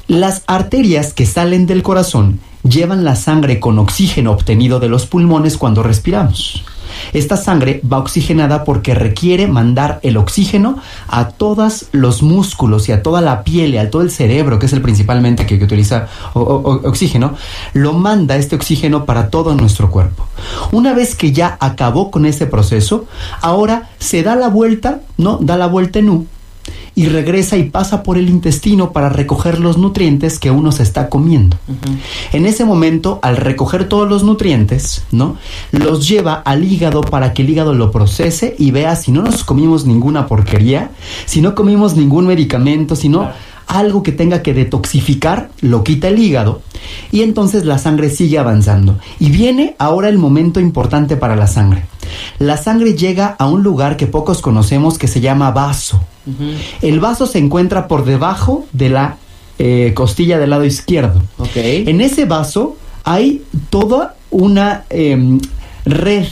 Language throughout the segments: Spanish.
Las arterias que salen del corazón llevan la sangre con oxígeno obtenido de los pulmones cuando respiramos. Esta sangre va oxigenada porque requiere mandar el oxígeno a todos los músculos y a toda la piel y a todo el cerebro, que es el principalmente que utiliza oxígeno. Lo manda este oxígeno para todo nuestro cuerpo. Una vez que ya acabó con ese proceso, ahora se da la vuelta, ¿no? Da la vuelta en U y regresa y pasa por el intestino para recoger los nutrientes que uno se está comiendo. En ese momento, al recoger todos los nutrientes, ¿no?, los lleva al hígado para que el hígado lo procese y vea si no nos comimos ninguna porquería, si no comimos ningún medicamento, si no algo que tenga que detoxificar, lo quita el hígado y entonces la sangre sigue avanzando. Y viene ahora el momento importante para la sangre. La sangre llega a un lugar que pocos conocemos que se llama vaso. El vaso se encuentra por debajo de la costilla del lado izquierdo. En ese vaso hay toda una red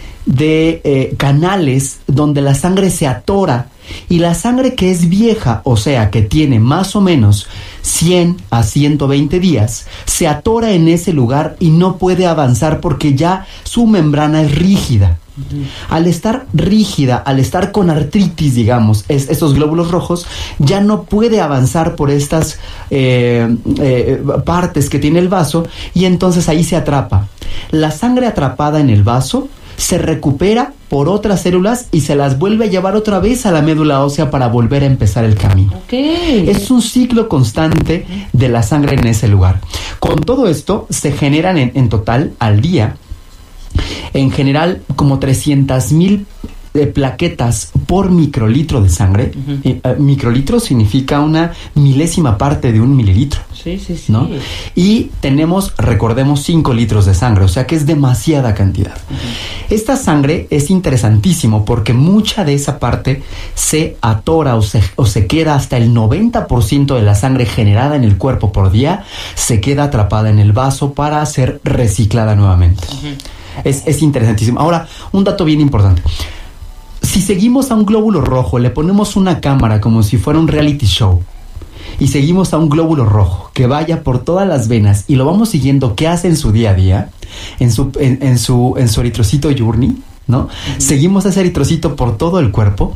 de canales donde la sangre se atora, y la sangre que es vieja, o sea que tiene más o menos 100 a 120 días, se atora en ese lugar y no puede avanzar porque ya su membrana es rígida. Al estar rígida, al estar con artritis, digamos, estos glóbulos rojos, ya no puede avanzar por estas partes que tiene el vaso, y entonces ahí se atrapa. La sangre atrapada en el vaso se recupera por otras células y se las vuelve a llevar otra vez a la médula ósea para volver a empezar el camino. Es un ciclo constante de la sangre en ese lugar. Con todo esto se generan en total al día, en general, como 300,000 plaquetas por microlitro de sangre. Microlitro significa una milésima parte de un mililitro. ¿No? Y tenemos, recordemos, 5 litros de sangre, o sea que es demasiada cantidad. Esta sangre es interesantísimo porque mucha de esa parte se atora o se queda, hasta el 90% de la sangre generada en el cuerpo por día se queda atrapada en el vaso para ser reciclada nuevamente. Es interesantísimo. Ahora, un dato bien importante. Si seguimos a un glóbulo rojo, le ponemos una cámara como si fuera un reality show, y seguimos a un glóbulo rojo que vaya por todas las venas y lo vamos siguiendo qué hace en su día a día, en su eritrocito journey, ¿no? Seguimos a ese eritrocito por todo el cuerpo,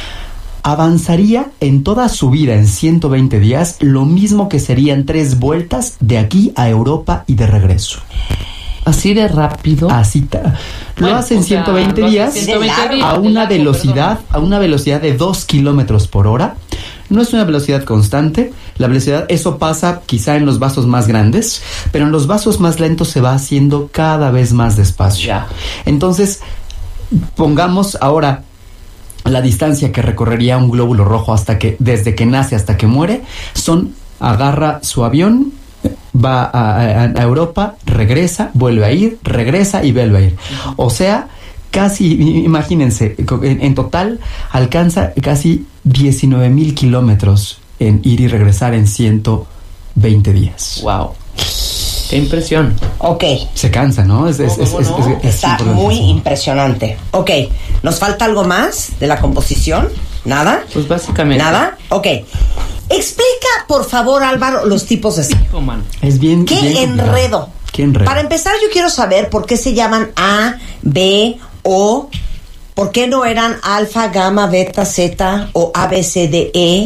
avanzaría en toda su vida, en 120 días, lo mismo que serían 3 vueltas de aquí a Europa y de regreso. ¿Así de rápido? Lo hace en 120 días a una velocidad de 2 kilómetros por hora. No es una velocidad constante. La velocidad, eso pasa quizá en los vasos más grandes, pero en los vasos más lentos se va haciendo cada vez más despacio. Entonces, pongamos ahora la distancia que recorrería un glóbulo rojo desde que nace hasta que muere. Agarra su avión, va a Europa, regresa, vuelve a ir, regresa y vuelve a ir. O sea, casi, imagínense, en total alcanza casi 19,000 kilómetros en ir y regresar en 120 días. ¡Wow! ¡Qué impresión! Se cansa, ¿no? Está muy impresionante. ¿Nos falta algo más de la composición? ¿Nada? Pues básicamente. ¿Nada? Explica, por favor, Álvaro, los tipos de sangre. Es bien. ¡Qué enredo! Para empezar, yo quiero saber por qué se llaman A, B, O. ¿Por qué no eran alfa, gamma, beta, zeta o A, B, C, D, E?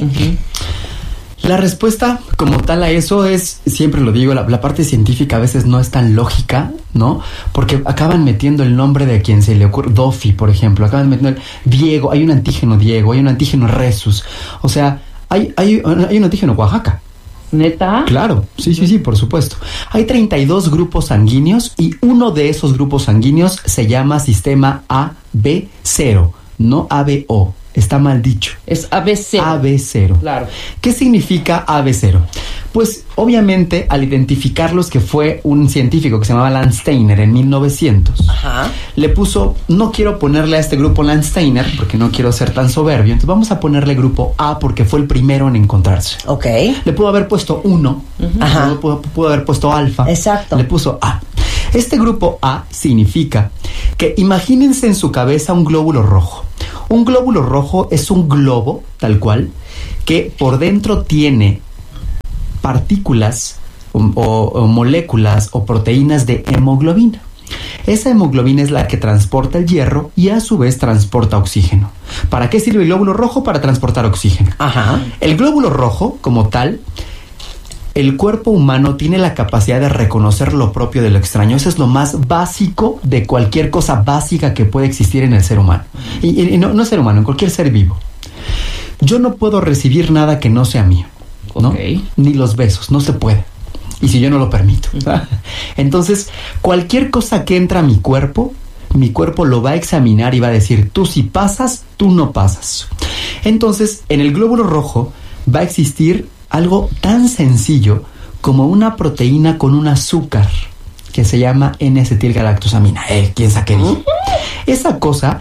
La respuesta como tal a eso es, siempre lo digo, la parte científica a veces no es tan lógica, ¿no? Porque acaban metiendo el nombre de quien se le ocurre, Duffy, por ejemplo, acaban metiendo Diego, hay un antígeno Diego, hay un antígeno Rhesus, o sea, hay un antígeno Oaxaca. ¿Neta? Claro, sí, por supuesto. Hay 32 grupos sanguíneos y uno de esos grupos sanguíneos se llama sistema AB0, no ABO. Está mal dicho. Es AB0. AB0. Claro. ¿Qué significa AB0? Pues obviamente al identificarlos, que fue un científico que se llamaba Landsteiner en 1900, le puso, no quiero ponerle a este grupo Landsteiner porque no quiero ser tan soberbio, entonces vamos a ponerle grupo A porque fue el primero en encontrarse. Le pudo haber puesto 1, pudo haber puesto alfa. Exacto. Le puso A. Este grupo A significa que imagínense en su cabeza un glóbulo rojo. Un glóbulo rojo es un globo, tal cual, que por dentro tiene partículas o moléculas o proteínas de hemoglobina. Esa hemoglobina es la que transporta el hierro y a su vez transporta oxígeno. ¿Para qué sirve el glóbulo rojo? Para transportar oxígeno. Ajá. El glóbulo rojo, como tal, el cuerpo humano tiene la capacidad de reconocer lo propio de lo extraño. Eso es lo más básico de cualquier cosa básica que puede existir en el ser humano. Y no ser humano, en cualquier ser vivo. Yo no puedo recibir nada que no sea mío, ¿no? Okay. Ni los besos, no se puede. Y si yo no lo permito. Entonces, cualquier cosa que entra a mi cuerpo lo va a examinar y va a decir, tú sí pasas, tú no pasas. Entonces, en el glóbulo rojo va a existir algo tan sencillo como una proteína con un azúcar que se llama N-acetilgalactosamina. ¿Quién sabe qué dije? Esa cosa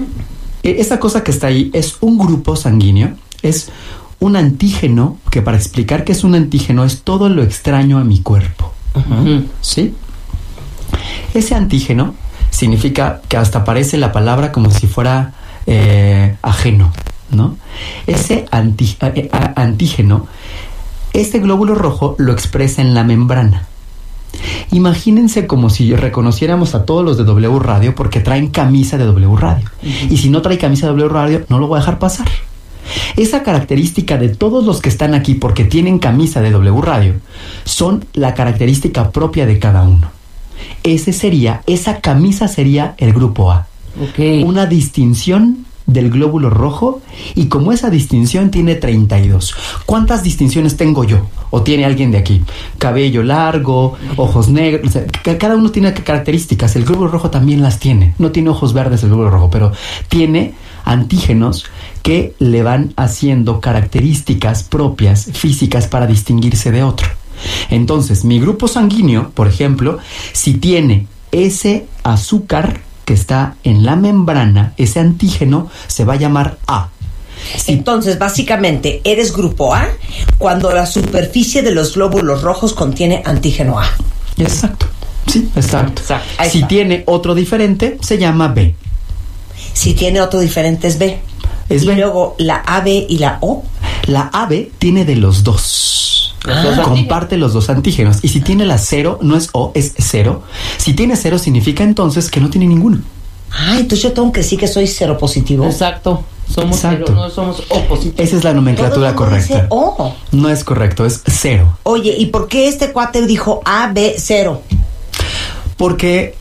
que está ahí es un grupo sanguíneo, es un antígeno, que para explicar qué es un antígeno es todo lo extraño a mi cuerpo. ¿Sí? Ese antígeno significa que hasta parece la palabra como si fuera ajeno, ¿no? Ese antígeno, este glóbulo rojo lo expresa en la membrana. Imagínense como si reconociéramos a todos los de W Radio porque traen camisa de W Radio. Y si no trae camisa de W Radio, no lo voy a dejar pasar. Esa característica de todos los que están aquí porque tienen camisa de W Radio son la característica propia de cada uno. Esa camisa sería el grupo A. Okay. Una distinción del glóbulo rojo, y como esa distinción tiene 32. ¿Cuántas distinciones tengo yo? ¿O tiene alguien de aquí? Cabello largo, ojos negros, o sea, cada uno tiene características. El glóbulo rojo también las tiene. No tiene ojos verdes el glóbulo rojo, pero tiene antígenos que le van haciendo características propias, físicas, para distinguirse de otro. Entonces, mi grupo sanguíneo, por ejemplo, si tiene ese azúcar que está en la membrana, ese antígeno se va a llamar A. Entonces, básicamente, eres grupo A cuando la superficie de los glóbulos rojos contiene antígeno A. Exacto. Sí, exacto. Si está. Tiene otro diferente, se llama B. Si tiene otro diferente, es B. Es y B. luego la AB y la O. La AB tiene de los dos. Comparte los dos antígenos. Y si tiene la 0, no es O, es 0. Si tiene 0, significa entonces que no tiene ninguno. Ah, entonces yo tengo que decir que soy cero positivo. Exacto. Somos Exacto. cero, no somos O positivo. Esa es la nomenclatura Todo el mundo correcta. dice O. No es correcto, es 0. Oye, ¿y por qué este cuate dijo AB 0? Porque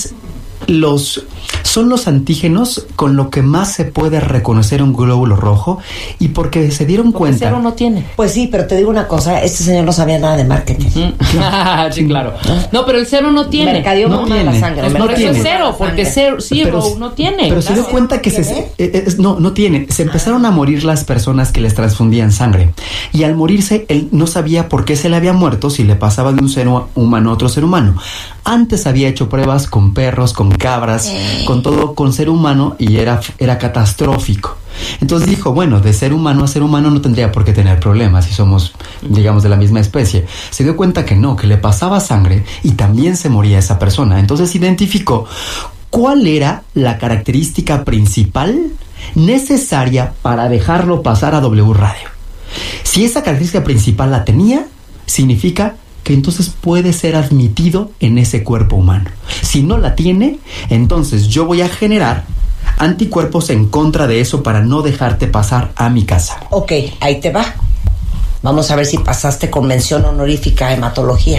son los antígenos con lo que más se puede reconocer un glóbulo rojo, y porque se dieron cuenta. Cero no tiene. Pues sí, pero te digo una cosa, este señor no sabía nada de marketing. Sí, claro. No, pero el cero no tiene. Mercadeo No mama de la tiene. sangre. Pues Por no eso tiene. es cero, porque cero no tiene. Pero se dio cuenta que no tiene. Se empezaron a morir las personas que les transfundían sangre. Y al morirse, él no sabía por qué se le había muerto si le pasaba de un ser humano a otro ser humano. Antes había hecho pruebas con perros, con cabras, con todo, con ser humano, y era catastrófico. Entonces dijo, bueno, de ser humano a ser humano no tendría por qué tener problemas si somos, digamos, de la misma especie. Se dio cuenta que no, que le pasaba sangre y también se moría esa persona. Entonces identificó cuál era la característica principal necesaria para dejarlo pasar a W Radio. Si esa característica principal la tenía, significa que entonces puede ser admitido en ese cuerpo humano. Si no la tiene, entonces yo voy a generar anticuerpos en contra de eso para no dejarte pasar a mi casa. Ok, ahí te va. Vamos a ver si pasaste con mención honorífica a hematología.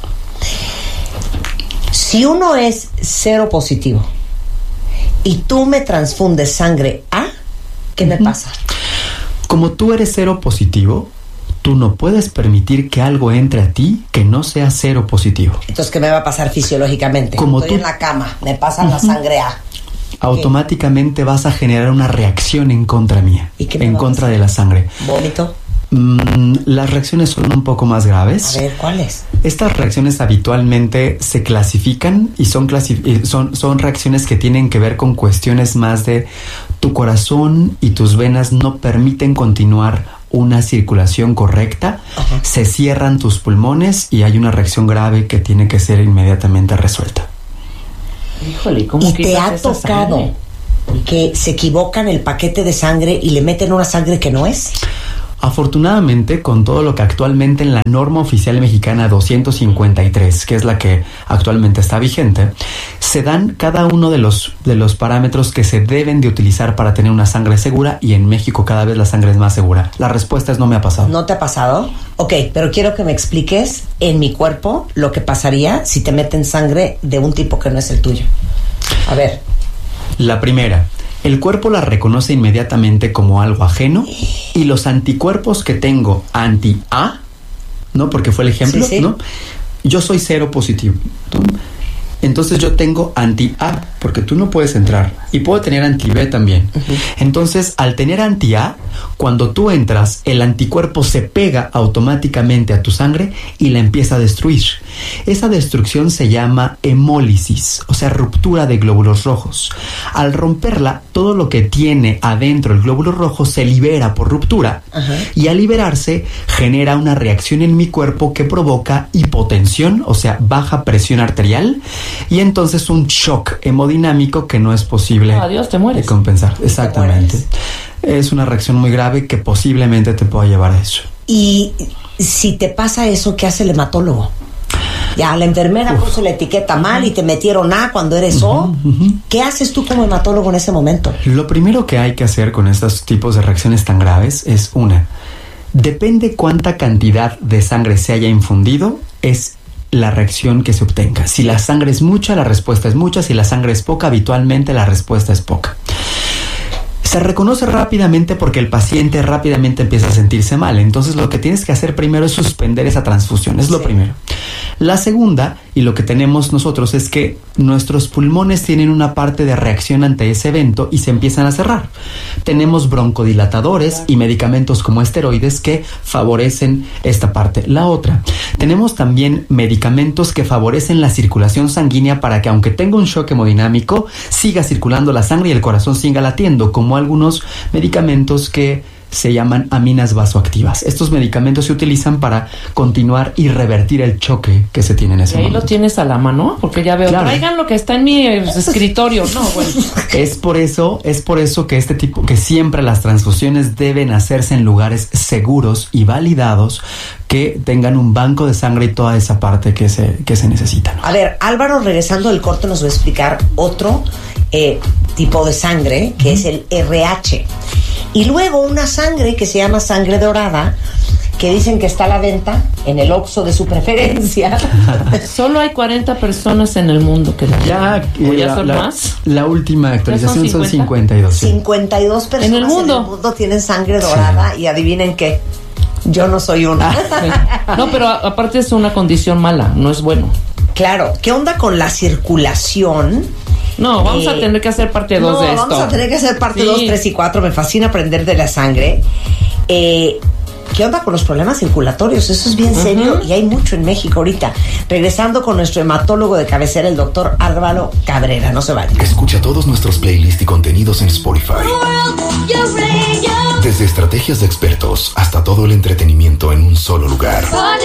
Si uno es cero positivo y tú me transfundes sangre A, ¿qué me pasa? Como tú eres cero positivo, tú no puedes permitir que algo entre a ti que no sea cero positivo. Entonces, ¿qué me va a pasar fisiológicamente? Como estoy tú en la cama, me pasan la sangre A. Automáticamente vas a generar una reacción en contra mía, ¿Y qué me en va a contra pasar? de la sangre. ¿Vómito? Las reacciones son un poco más graves. A ver, ¿cuáles? Estas reacciones habitualmente se clasifican y son reacciones que tienen que ver con cuestiones más de tu corazón y tus venas no permiten continuar una circulación correcta. Ajá. Se cierran tus pulmones y hay una reacción grave que tiene que ser inmediatamente resuelta. Híjole, ¿cómo ¿Y que te ha esa tocado sangre? que se equivocan el paquete de sangre y le meten una sangre que no es? Afortunadamente, con todo lo que actualmente en la norma oficial mexicana 253, que es la que actualmente está vigente, se dan cada uno de los parámetros que se deben de utilizar para tener una sangre segura, y en México cada vez la sangre es más segura. La respuesta es no me ha pasado. ¿No te ha pasado? Ok, pero quiero que me expliques en mi cuerpo lo que pasaría si te meten sangre de un tipo que no es el tuyo. A ver. La primera, el cuerpo la reconoce inmediatamente como algo ajeno, y los anticuerpos que tengo anti-A, ¿no? Porque fue el ejemplo, sí, sí. ¿No? Yo soy cero positivo, ¿no? Entonces yo tengo anti-A, porque tú no puedes entrar, y puedo tener anti-B también. Entonces, al tener anti-A, cuando tú entras, el anticuerpo se pega automáticamente a tu sangre y la empieza a destruir. Esa destrucción se llama hemólisis, o sea, ruptura de glóbulos rojos. Al romperla, todo lo que tiene adentro el glóbulo rojo se libera por ruptura, y al liberarse genera una reacción en mi cuerpo que provoca hipotensión, o sea, baja presión arterial, y entonces un shock hemodinámico que no es posible de compensar. Exactamente. Es una reacción muy grave que posiblemente te pueda llevar a eso. Y si te pasa eso, ¿qué hace el hematólogo? Ya, la enfermera puso la etiqueta mal y te metieron A cuando eres O. ¿Qué haces tú como hematólogo en ese momento? Lo primero que hay que hacer con estos tipos de reacciones tan graves es depende cuánta cantidad de sangre se haya infundido, es la reacción que se obtenga. Si la sangre es mucha, la respuesta es mucha. Si la sangre es poca, habitualmente la respuesta es poca. Se reconoce rápidamente porque el paciente rápidamente empieza a sentirse mal. Entonces lo que tienes que hacer primero es suspender esa transfusión. Es lo primero. La segunda, y lo que tenemos nosotros, es que nuestros pulmones tienen una parte de reacción ante ese evento y se empiezan a cerrar. Tenemos broncodilatadores y medicamentos como esteroides que favorecen esta parte. La otra, tenemos también medicamentos que favorecen la circulación sanguínea para que, aunque tenga un shock hemodinámico, siga circulando la sangre y el corazón siga latiendo, como algunos medicamentos que se llaman aminas vasoactivas. Estos medicamentos se utilizan para continuar y revertir el choque que se tiene en ese momento. ¿Y ahí lo tienes a la mano? Porque ya veo, claro. Traigan lo que está en mi escritorio. No, bueno. Es por eso que siempre las transfusiones deben hacerse en lugares seguros y validados, que tengan un banco de sangre y toda esa parte que se necesita, ¿no? A ver, Álvaro, regresando del corte, nos va a explicar otro tipo de sangre, que es el RH. Y luego una sangre que se llama sangre dorada, que dicen que está a la venta en el Oxxo de su preferencia. Solo hay 40 personas en el mundo que ¿Ya son más? La última actualización son 52. Sí. 52 personas en el mundo tienen sangre dorada, sí. Y adivinen qué, yo no soy una. No, pero aparte es una condición mala, no es bueno. Claro, ¿qué onda con la circulación? No, vamos a tener que hacer parte 2 de esto. Vamos a tener que hacer parte 2, 3 y 4. Me fascina aprender de la sangre. ¿Qué onda con los problemas circulatorios? Eso es bien serio y hay mucho en México ahorita. Regresando con nuestro hematólogo de cabecera, el doctor Álvaro Cabrera. No se vayan. Escucha todos nuestros playlists y contenidos en Spotify. Desde estrategias de expertos hasta todo el entretenimiento en un solo lugar.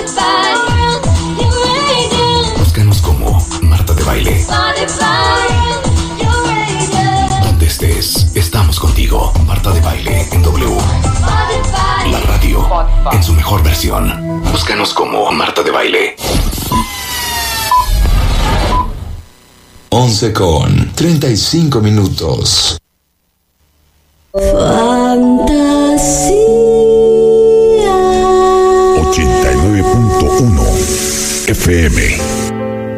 Búscanos como Marta de Baile. Donde estés, estamos contigo. Marta de Baile en W. La radio en su mejor versión. Búscanos como Marta de Baile. 11:35 minutos. Fantasía 89.1 FM.